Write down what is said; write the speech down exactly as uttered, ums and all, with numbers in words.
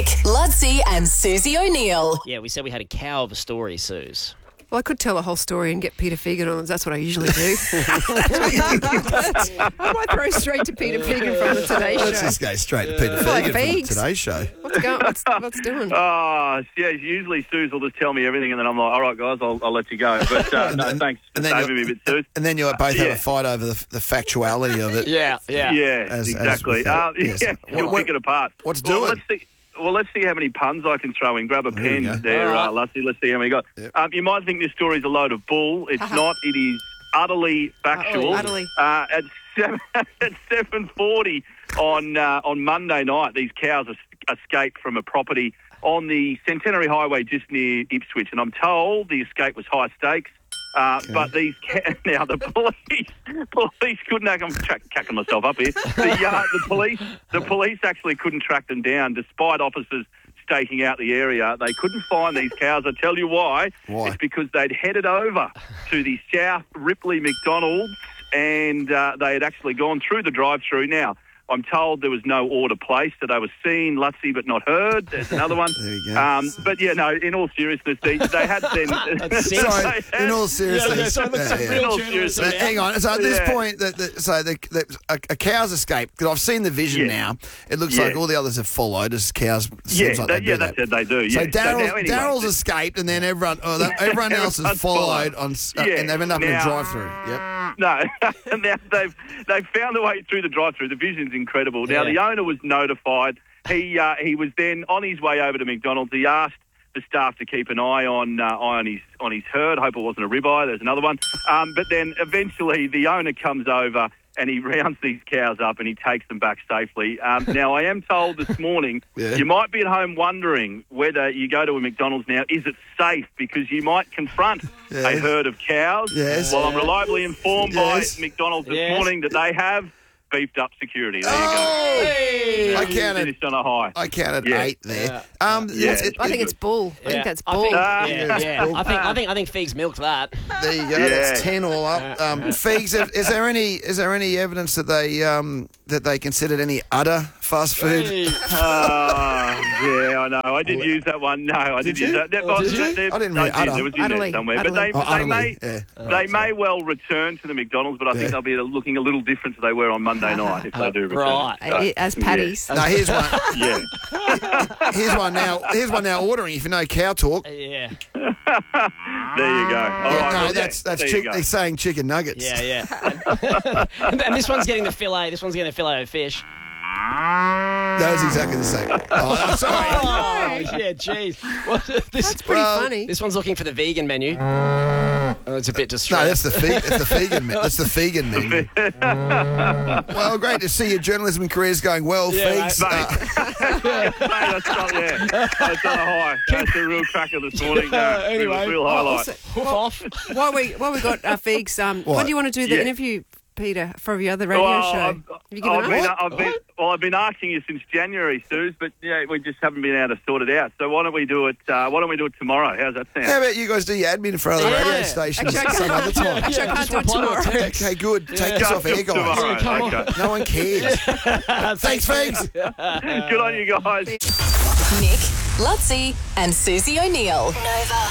Nick, Ludsey and Susie O'Neill. Yeah, we said we had a cow of a story, Suze. Well, I could tell a whole story and get Peter Fegan on. That's what I usually do. I might throw straight to Peter Fegan from the Today Show. Let's just go straight to Peter Like Fegan from the Fegs. Today Show. What's going? What's, what's doing? Oh, yeah, usually Suze will just tell me everything and then I'm like, all right, guys, I'll, I'll let you go. But uh, no, and- thanks for and then saving me you'll- a bit, Suze. And then you both have yeah. a fight over the, the factuality of it. Yeah, yeah. Yeah, As- as exactly. we thought, uh, yes. Yeah, you'll What- pick it apart. what's well, doing? Let's see. Well, let's see how many puns I can throw in. Grab a There you go. pen there, All uh, Lusty. Let's see how many you got. Yep. Um, you might think this story's a load of bull. It's not. It is utterly factual. Utterly. Uh, at seven at seven forty on uh, on Monday night, these cows es- escaped from a property on the Centenary Highway just near Ipswich, and I'm told the escape was high stakes. Uh, Okay. But these ca- now the police police couldn't. I'm track, cacking myself up here. The, uh, the police the police actually couldn't track them down, despite officers staking out the area. They couldn't find these cows. I tell you why. Why? It's because they'd headed over to the South Ripley McDonald's, and uh, they had actually gone through the drive-through. Now, I'm told there was no order placed, so they were seen, Lutsy, but not heard. There's another one. There you go. Um, but, yeah, no, in all seriousness, they, they had then... That's sick. Sorry, they had- in all seriousness. Yeah, yeah, so that's yeah, a yeah. real In all journalism. seriousness. Uh, hang on. So at this Yeah. point, that that- so the, the, a, a cow's escaped. Because I've seen the vision Yeah. now. It looks Yeah. like all the others have followed as cows. Yeah, seems like that, they yeah do that's that. it, they do. So Yeah. Daryl, now, anyway, Daryl's escaped, and then everyone, oh, that, everyone else has Everyone's followed followed. on, s- uh, Yeah. and they've ended up in a Now- drive-through. Yep. No, now they've they've found their way through the drive-through. The vision's incredible. Now Yeah. the owner was notified. He uh, he was then on his way over to McDonald's. He asked the staff to keep an eye on uh, eye on his on his herd. Hope it wasn't a ribeye. There's another one. Um, but then eventually the owner comes over and he rounds these cows up and he takes them back safely. Um, now I am told this morning Yeah. you might be at home wondering whether you go to a McDonald's now, is it safe? Because you might confront Yes. a herd of cows. Yes. Well, I'm reliably informed Yes. by McDonald's this Yes. morning that they have beefed up security. There you go. Oh! Hey. I counted. Finished on a high. I counted Yeah. eight there. Um, Yeah. it's- it- I think it's bull. I think Yeah. that's I bull. think, Ah. yeah, yeah. I think I think I think Fegs milked that. There you go. Yeah. That's ten all up. Um, Fegs, is, is there any is there any evidence that they um, that they considered any other fast food? Hey. Ah, yeah, I know. I did use that one. No, I did, Did use you? that. that Oh, did they- you? they- I didn't no, read I did. udder. It was in Utterly. there somewhere. But Utterly. they, Oh, they utterly, may yeah. they may well return to the McDonald's, but I think Yeah. they'll be looking a little different than they were on Monday night if they do return. Right. So, As patties. No, here's one. Yeah. Here's one now. Here's one now. Ordering if you know cow talk. Yeah, There you go. All right. no, well, that's yeah, that's there chick- you go. they're saying chicken nuggets. yeah, yeah. and, and this one's getting the fillet. This one's getting the fillet of fish. That was exactly the same. Oh, I'm sorry. Oh, yeah, jeez. Well, this, That's pretty Well, funny. this one's looking for the vegan menu. Oh, it's a bit No, distressed. that's the fe- that's the vegan menu. That's the vegan menu. Well, great to see your journalism career's going well, Yeah, Fegs. mate. Uh, Mate, that's not, yeah. That's on a high. That's a real cracker this morning. No, Anyway. real, real highlight. Hoof off. While we while we got uh, Fegs, um, What? when do you want to do the Yeah. interview, Peter, for your other radio Well, show? I've, Have you given I've been, up? I've been, well, I've been asking you since January, Suze, but yeah, we just haven't been able to sort it out. So why don't we do it? Uh, why don't we do it tomorrow? How's that sound? how about you guys do your admin for other Yeah. radio stations Actually, I some can't- other time? Actually, I can't just do it reply to a tomorrow. text. Okay, good. Take this Just off air, guys. tomorrow. Come on. Okay. No one cares. Thanks, Fegs. Good on you guys. Nick, Ludsey and Susie O'Neill. Nova.